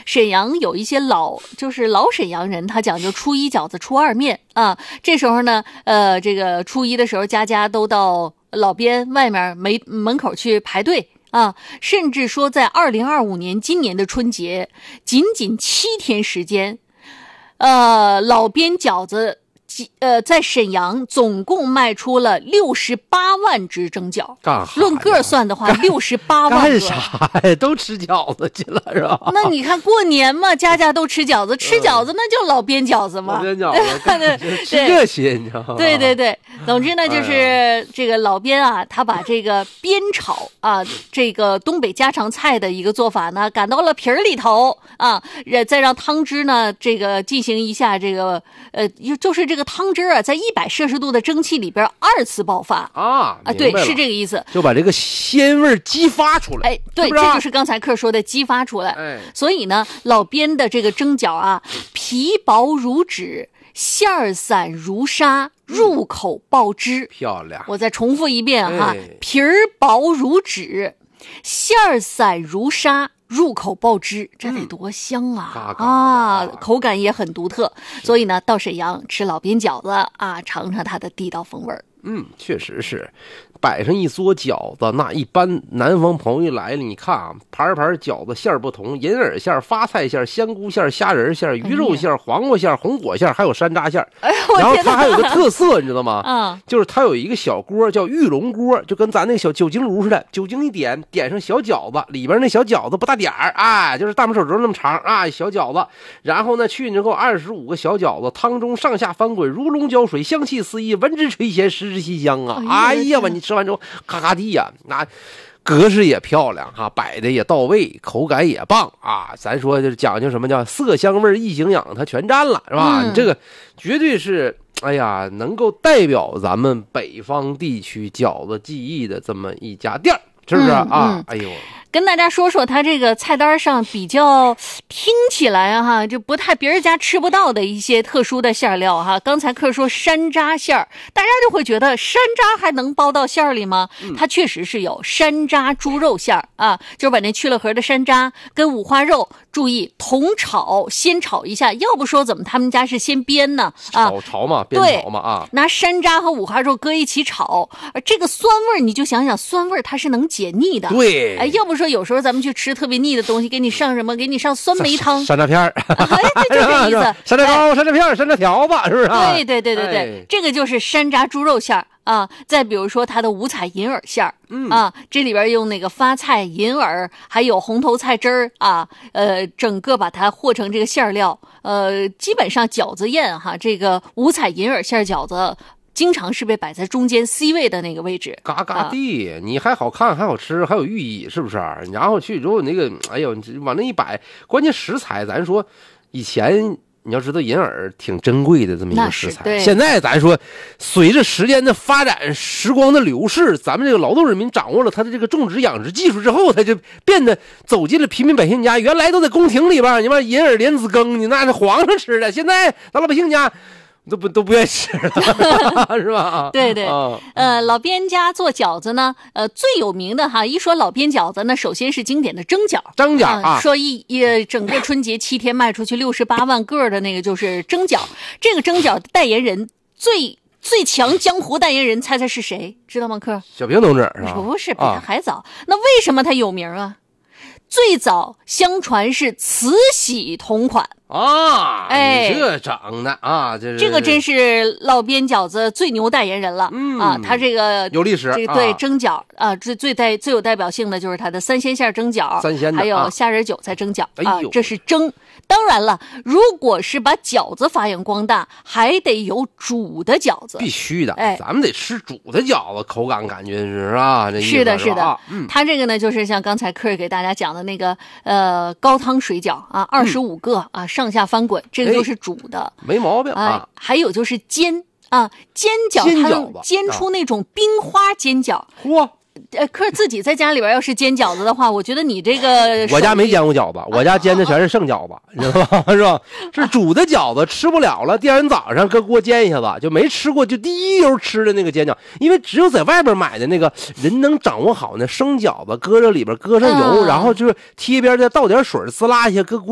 沈阳有一些就是老沈阳人，他讲究初一饺子初二面啊。这时候呢，这个初一的时候，家家都到老边外面门口去排队啊，甚至说在2025年今年的春节，仅7天时间，老边饺子在沈阳总共卖出了68万只蒸饺，论个算的话，68万个。 干啥呀？都吃饺子去了是吧？ 那你看过年嘛，家家都吃饺子，吃饺子那就老边饺子嘛。 老边饺子，吃这些你知道吗？ 对对对，总之呢，就是这个老边啊，他把这个煸炒啊，这个东北家常菜的一个做法呢，赶到了皮儿里头啊，再让汤汁呢，这个进行一下这个就是这个汤汁啊，在100摄氏度的蒸汽里边2次爆发啊， 对，是这个意思， 就把这个鲜味激发出来。 哎，对， 是是这就是刚才克说的激发出来。 哎， 所以呢，老边的这个蒸饺啊，皮薄如纸，馅儿散如沙，入口爆汁。 漂亮！ 我再重复一遍哈， 哎， 皮儿薄如纸，馅儿散如沙。入口爆汁，这得多香啊！口感也很独特，所以呢，到沈阳吃老边饺子啊，尝尝它的地道风味儿。 确实是，摆上一桌饺子，那一般南方朋友来了，你看啊，盘盘饺子馅儿不同，银耳馅、发菜馅、香菇馅、虾仁馅、鱼肉馅、黄瓜馅、红果馅，还有山楂馅。然后它还有个特色，你知道吗？就是它有一个小锅叫玉龙锅，就跟咱那个小酒精炉似的，酒精一点上小饺子，里边那小饺子不大点儿啊，就是大拇手指头那么长啊，小饺子。然后呢，去之后25个小饺子，汤中上下翻滚，如龙搅水，香气四溢，闻之垂涎，食之馨香啊！哎呀，你吃完之后咔咔地呀，那格式也漂亮哈，摆的也到位，口感也棒啊！咱说就是讲究什么叫色香味意形养，它全占了是吧？你这个绝对是哎呀，能够代表咱们北方地区饺子技艺的这么一家店，是不是啊？哎呦。 跟大家说说它这个菜单上比较听起来哈，就不太别人家吃不到的一些特殊的馅料哈。刚才克说山楂馅儿，大家就会觉得山楂还能包到馅儿里吗？它确实是有山楂猪肉馅儿啊，就是把那去了核的山楂跟五花肉，注意同炒，先炒一下，要不说怎么他们家是先煸呢？ 炒嘛，煸炒嘛啊， 拿山楂和五花肉搁一起炒，这个酸味你就想想，酸味它是能解腻的。 对， 哎，要不说有时候咱们去吃特别腻的东西，给你上什么？给你上酸梅汤、 山楂片儿， 哎，对，就这意思。 山楂糕、山楂片、山楂条子，是不是？ 对，这个就是山楂猪肉馅儿啊。再比如说它的五彩银耳馅儿，啊，这里边用那个发菜、银耳，还有红头菜汁儿啊，整个把它和成这个馅料，基本上饺子宴哈，这个五彩银耳馅饺子。经常是被摆在中间 C 位的那个位置， 嘎嘎地，你还好看，还好吃，还有寓意，是不是？然后去之后那个，哎呦，往那一摆，关键食材，咱说以前你要知道银耳挺珍贵的这么一个食材，现在咱说随着时间的发展，时光的流逝，咱们这个劳动人民掌握了他的这个种植养殖技术之后，他就变得走进了平民百姓家。原来都在宫廷里边，你妈银耳莲子羹，你那是皇上吃的，现在咱老百姓家。都不愿意吃了，是吧？ 对，老边家做饺子呢，最有名的哈，一说老边饺子呢，首先是经典的蒸饺啊，说整个春节7天卖出去68万个的那个就是蒸饺。这个蒸饺的代言人最强江湖代言人，猜是谁？知道吗？克小平同志是吧？ 不是，比他还早。那为什么他有名啊？最早相传是慈禧同款啊！哎，你这整的啊， 这个真是老边饺子最牛代言人了啊！他这个有历史， 对蒸饺啊，最有代表性的就是他的三鲜馅蒸饺，还有虾仁韭菜蒸饺啊，这是蒸。当然了，如果是把饺子发扬光大，还得有煮的饺子， 必须的。哎，咱们得吃煮的饺子，口感感觉是吧？ 是的。他这个呢，就是像刚才克尔给大家讲的那个高汤水饺啊，25个啊，上下翻滚，这个就是煮的， 没毛病啊。 还有就是煎啊，煎饺它能煎出那种冰花煎饺， 嚯！ 可是自己在家里边要是煎饺子的话，我觉得你这个我家没煎过饺子，我家煎的全是剩饺子，你知道吗？是吧？是煮的饺子吃不了了，第二天早上搁锅煎一下子，就没吃过就第一油吃的那个煎饺，因为只有在外边买的那个人能掌握好那生饺子，搁这里边搁上油，然后就是贴边再倒点水，滋啦一下搁锅。